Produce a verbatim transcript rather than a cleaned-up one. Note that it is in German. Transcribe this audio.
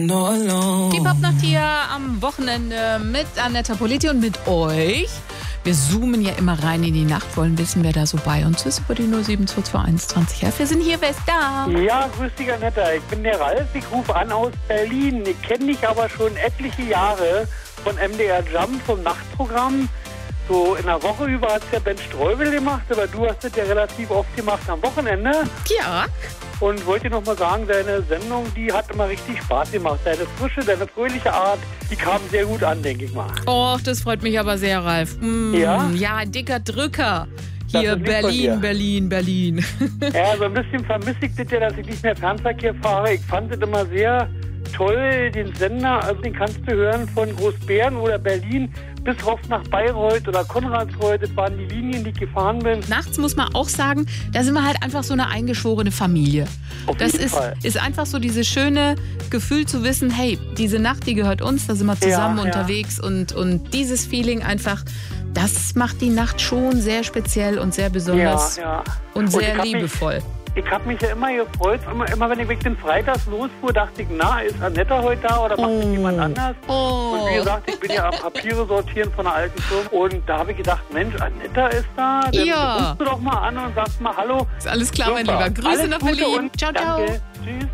Die Popnacht hier am Wochenende mit Annetta Politi und mit euch. Wir zoomen ja immer rein in die Nacht, wollen wissen, wer da so bei uns ist über die null sieben zwei zwei eins zwanzig. Wir sind hier, wer ist da? Ja, grüß dich, Annetta. Ich bin der Ralf, ich rufe an aus Berlin. Ich kenne dich aber schon etliche Jahre von M D R Jump, vom Nachtprogramm. So in der Woche über hat es ja Ben Streubel gemacht, aber du hast es ja relativ oft gemacht am Wochenende. Ja. Und wollte noch mal sagen, deine Sendung, die hat immer richtig Spaß gemacht. Deine frische, deine fröhliche Art, die kam sehr gut an, denke ich mal. Oh, das freut mich aber sehr, Ralf. Mm, ja? Ja, dicker Drücker. Hier Berlin, Berlin, Berlin. Ja, so ein bisschen vermisse ich das ja, dass ich nicht mehr Fernverkehr fahre. Ich fand es immer sehr toll, den Sender, also den kannst du hören von Großbären oder Berlin bis rauf nach Bayreuth oder Konradsreuth. Das waren die Linien, die ich gefahren bin. Nachts muss man auch sagen, da sind wir halt einfach so eine eingeschworene Familie. Auf das jeden ist, Fall. ist einfach so dieses schöne Gefühl zu wissen, hey, diese Nacht, die gehört uns, da sind wir zusammen ja, unterwegs ja. Und, und dieses Feeling einfach, das macht die Nacht schon sehr speziell und sehr besonders ja, ja. und sehr und liebevoll. Mich, ich habe mich ja immer gefreut, immer, immer wenn ich den Freitags losfuhr, dachte ich, na, ist Annetta heute da oder macht oh. das jemand anders? Oh. Und wie gesagt, ich bin ja am Papiere sortieren von einer alten Firma und da habe ich gedacht, Mensch, Annetta ist da, dann ja. rufst du doch mal an und sagst mal Hallo. Ist alles klar, Super. mein Lieber. Grüße alles nach Gute Berlin. Und ciao, ciao. Danke. Tschüss.